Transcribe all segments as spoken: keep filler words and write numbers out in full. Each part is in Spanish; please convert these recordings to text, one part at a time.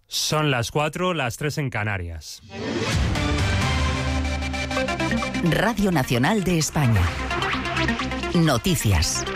Son las cuatro, las tres en Canarias. Radio Nacional de España. Noticias.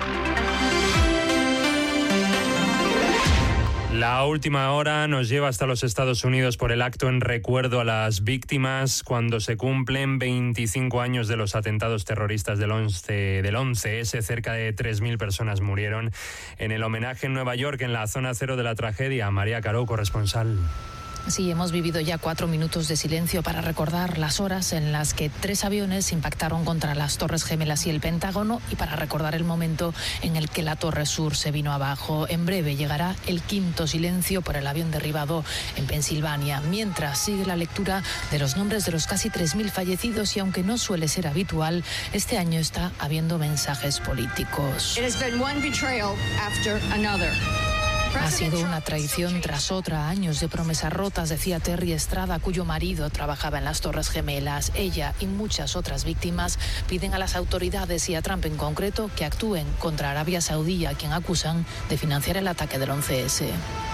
La última hora nos lleva hasta los Estados Unidos por el acto en recuerdo a las víctimas cuando se cumplen veinticinco años de los atentados terroristas del once, del once ese. Cerca de tres mil personas murieron en el homenaje en Nueva York, en la zona cero de la tragedia. María Caró, corresponsal. Sí, hemos vivido ya cuatro minutos de silencio para recordar las horas en las que tres aviones impactaron contra las Torres Gemelas y el Pentágono y para recordar el momento en el que la Torre Sur se vino abajo. En breve llegará el quinto silencio por el avión derribado en Pensilvania, mientras sigue la lectura de los nombres de los casi tres mil fallecidos y aunque no suele ser habitual, este año está habiendo mensajes políticos. It has been one betrayal after another. Ha sido una traición tras otra, años de promesas rotas, decía Terry Estrada, cuyo marido trabajaba en las Torres Gemelas. Ella y muchas otras víctimas piden a las autoridades y a Trump en concreto que actúen contra Arabia Saudí, a quien acusan de financiar el ataque del once ese.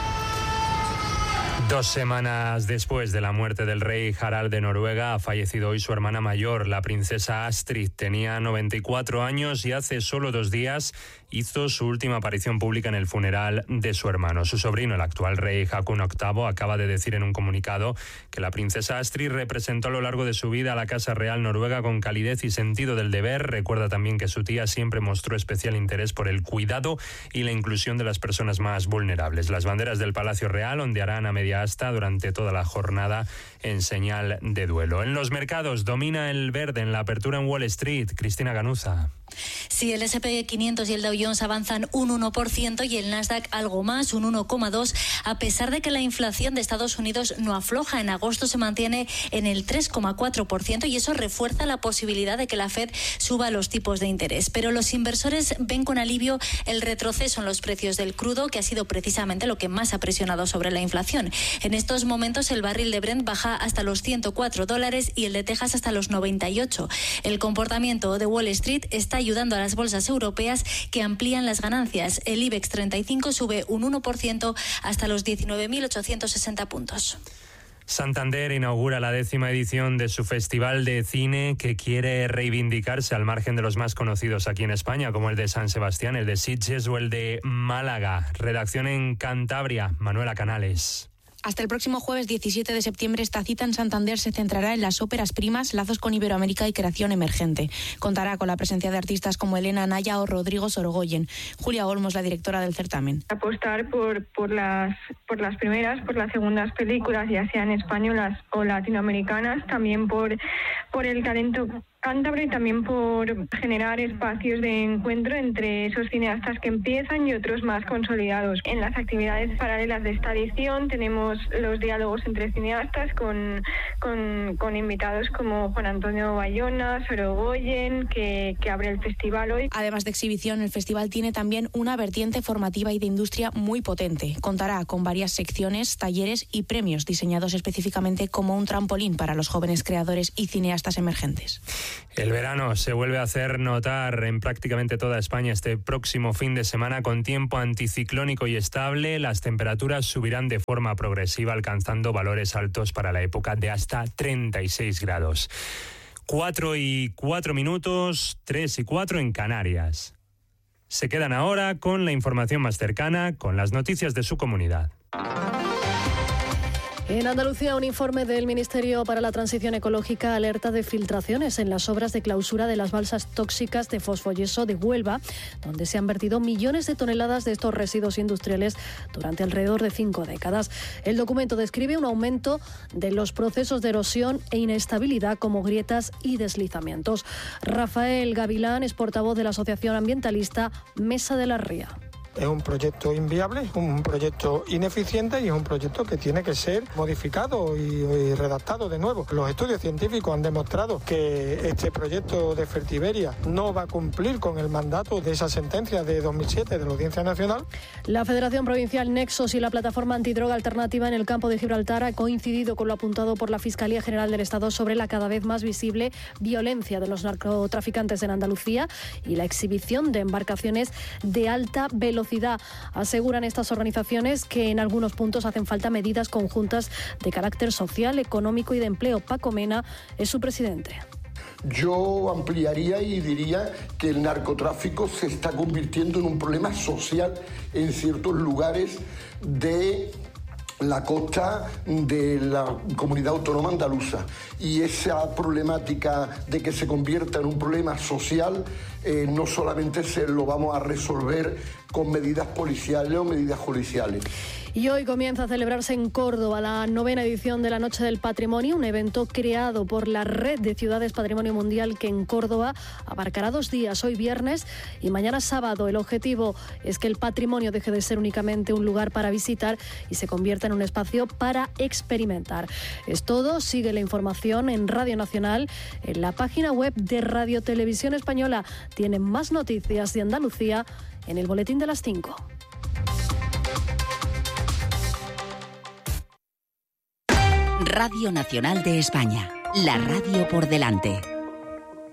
Dos semanas después de la muerte del rey Harald de Noruega, ha fallecido hoy su hermana mayor, la princesa Astrid. Tenía noventa y cuatro años y hace solo dos días hizo su última aparición pública en el funeral de su hermano. Su sobrino, el actual rey Haakon octavo, acaba de decir en un comunicado que la princesa Astrid representó a lo largo de su vida a la Casa Real noruega con calidez y sentido del deber. Recuerda también que su tía siempre mostró especial interés por el cuidado y la inclusión de las personas más vulnerables. Las banderas del Palacio Real ondearán a media asta durante toda la jornada en señal de duelo. En los mercados domina el verde en la apertura en Wall Street. Cristina Ganuza. Sí, el ese and pe quinientos y el Dow Jones avanzan un uno por ciento y el Nasdaq algo más, un uno coma dos por ciento, a pesar de que la inflación de Estados Unidos no afloja. En agosto se mantiene en el tres coma cuatro por ciento y eso refuerza la posibilidad de que la Fed suba los tipos de interés. Pero los inversores ven con alivio el retroceso en los precios del crudo, que ha sido precisamente lo que más ha presionado sobre la inflación. En estos momentos el barril de Brent baja hasta los ciento cuatro dólares y el de Texas hasta los noventa y ocho. El comportamiento de Wall Street está ayudando a las bolsas europeas, que amplían las ganancias. El IBEX treinta y cinco sube un uno por ciento hasta los diecinueve mil ochocientos sesenta puntos. Santander inaugura la décima edición de su Festival de Cine, que quiere reivindicarse al margen de los más conocidos aquí en España, como el de San Sebastián, el de Sitges o el de Málaga. Redacción en Cantabria, Manuela Canales. Hasta el próximo jueves diecisiete de septiembre, esta cita en Santander se centrará en las óperas primas, lazos con Iberoamérica y creación emergente. Contará con la presencia de artistas como Elena Anaya o Rodrigo Sorogoyen. Julia Olmos, la directora del certamen. Apostar por, por, las, por las primeras, por las segundas películas, ya sean españolas o latinoamericanas, también por, por el talento cántabro y también por generar espacios de encuentro entre esos cineastas que empiezan y otros más consolidados. En las actividades paralelas de esta edición tenemos los diálogos entre cineastas con, con, con invitados como Juan Antonio Bayona, Sorogoyen, que, que abre el festival hoy. Además de exhibición, el festival tiene también una vertiente formativa y de industria muy potente. Contará con varias secciones, talleres y premios diseñados específicamente como un trampolín para los jóvenes creadores y cineastas emergentes. El verano se vuelve a hacer notar en prácticamente toda España este próximo fin de semana con tiempo anticiclónico y estable. Las temperaturas subirán de forma progresiva, alcanzando valores altos para la época de hasta treinta y seis grados. Cuatro y cuatro minutos, tres y cuatro en Canarias. Se quedan ahora con la información más cercana, con las noticias de su comunidad. En Andalucía, un informe del Ministerio para la Transición Ecológica alerta de filtraciones en las obras de clausura de las balsas tóxicas de fosfoyeso de Huelva, donde se han vertido millones de toneladas de estos residuos industriales durante alrededor de cinco décadas. El documento describe un aumento de los procesos de erosión e inestabilidad como grietas y deslizamientos. Rafael Gavilán es portavoz de la asociación ambientalista Mesa de la Ría. Es un proyecto inviable, es un proyecto ineficiente y es un proyecto que tiene que ser modificado y, y redactado de nuevo. Los estudios científicos han demostrado que este proyecto de Fertiberia no va a cumplir con el mandato de esa sentencia de dos mil siete de la Audiencia Nacional. La Federación Provincial Nexos y la Plataforma Antidroga Alternativa en el campo de Gibraltar ha coincidido con lo apuntado por la Fiscalía General del Estado sobre la cada vez más visible violencia de los narcotraficantes en Andalucía y la exhibición de embarcaciones de alta velocidad velocidad. Aseguran estas organizaciones que en algunos puntos hacen falta medidas conjuntas de carácter social, económico y de empleo. Paco Mena es su presidente. Yo ampliaría y diría que el narcotráfico se está convirtiendo en un problema social en ciertos lugares de la costa de la comunidad autónoma andaluza, y esa problemática de que se convierta en un problema social eh, no solamente se lo vamos a resolver con medidas policiales o medidas judiciales. Y hoy comienza a celebrarse en Córdoba la novena edición de la Noche del Patrimonio, un evento creado por la Red de Ciudades Patrimonio Mundial que en Córdoba abarcará dos días, hoy viernes y mañana sábado. El objetivo es que el patrimonio deje de ser únicamente un lugar para visitar y se convierta en un espacio para experimentar. Es todo, sigue la información en Radio Nacional, en la página web de Radio Televisión Española. Tienen más noticias de Andalucía en el boletín de las cinco. Radio Nacional de España, la radio por delante.